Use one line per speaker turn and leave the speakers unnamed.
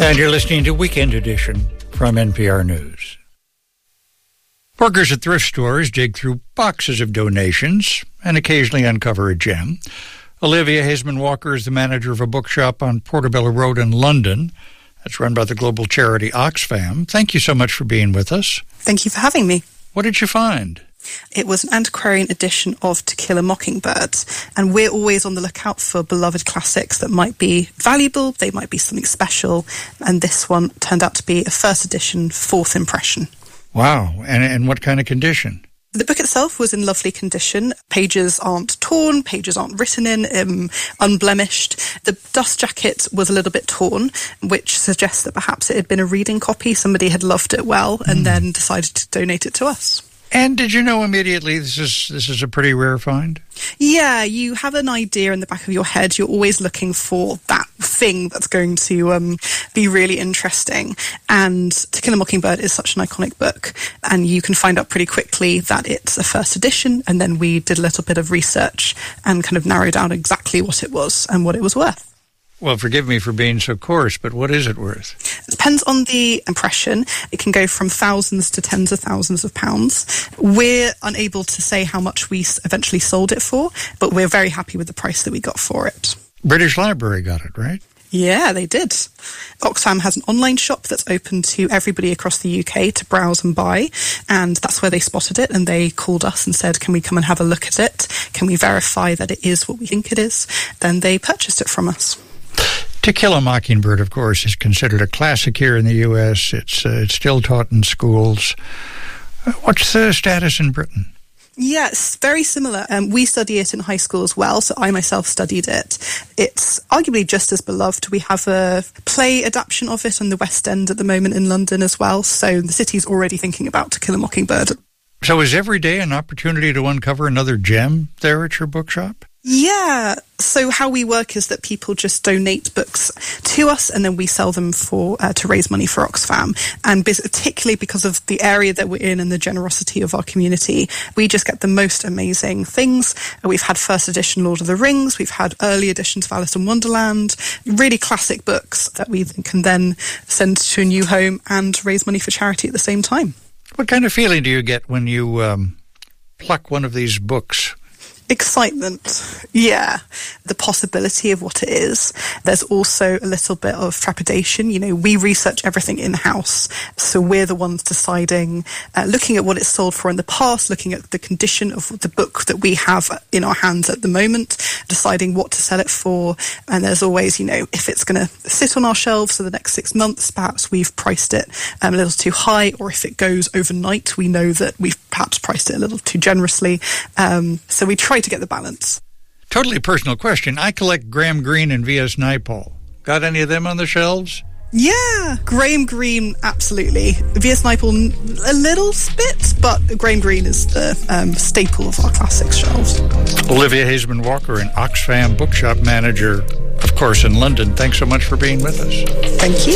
And you're listening to Weekend Edition from NPR News. Workers at thrift stores dig through boxes of donations and occasionally uncover a gem. Olivia Hazeman-Walker is the manager of a bookshop on Portobello Road in London. That's run by the global charity Oxfam. Thank you so much for being with us.
Thank you for having me.
What did you find?
It was an antiquarian edition of To Kill a Mockingbird, and we're always on the lookout for beloved classics that might be valuable, they might be something special, and this one turned out to be a first edition, fourth impression.
Wow, and what kind of condition?
The book itself was in lovely condition. Pages aren't torn, pages aren't written in, unblemished. The dust jacket was a little bit torn, which suggests that perhaps it had been a reading copy. Somebody had loved it well and then decided to donate it to us.
And did you know immediately this is a pretty rare find?
Yeah, you have an idea in the back of your head. You're always looking for that thing that's going to be really interesting. And To Kill a Mockingbird is such an iconic book, and you can find out pretty quickly that it's a first edition. And then we did a little bit of research and kind of narrowed down exactly what it was and what it was worth.
Well, forgive me for being so coarse, but what is it worth?
It depends on the impression. It can go from thousands to tens of thousands of pounds. We're unable to say how much we eventually sold it for, but we're very happy with the price that we got for it.
British Library got it, right?
Yeah, they did. Oxfam has an online shop that's open to everybody across the UK to browse and buy, and that's where they spotted it, and they called us and said, can we come and have a look at it? Can we verify that it is what we think it is? Then they purchased it from us.
To Kill a Mockingbird, of course, is considered a classic here in the U.S. It's still taught in schools. What's the status in Britain?
Yes, very similar. We study it in high school as well, so I myself studied it. It's arguably just as beloved. We have a play adaptation of it on the West End at the moment in London as well, so the city's already thinking about To Kill a Mockingbird.
So is every day an opportunity to uncover another gem there at your bookshop?
Yeah, so how we work is that people just donate books to us and then we sell them for to raise money for Oxfam. And particularly because of the area that we're in and the generosity of our community, we just get the most amazing things. We've had first edition Lord of the Rings, we've had early editions of Alice in Wonderland, really classic books that we can then send to a new home and raise money for charity at the same time.
What kind of feeling do you get when you pluck one of these books?
Excitement, yeah. The possibility of what it is. There's also a little bit of trepidation. You know, we research everything in-house, so we're the ones deciding, looking at what it's sold for in the past, looking at the condition of the book that we have in our hands at the moment, deciding what to sell it for. And there's always, you know, if it's going to sit on our shelves for the next 6 months, perhaps we've priced it a little too high, or if it goes overnight, we know that we've perhaps priced it a little too generously. So we try to get the balance.
Totally personal question. I collect Graham Greene and V.S. Naipaul. Got any of them on the shelves?
Yeah, Graham Greene, absolutely. V.S. Naipaul, a little bit, but Graham Greene is the staple of our classics shelves.
Olivia Hazeman-Walker, an Oxfam bookshop manager, of course, in London. Thanks so much for being with us.
Thank you.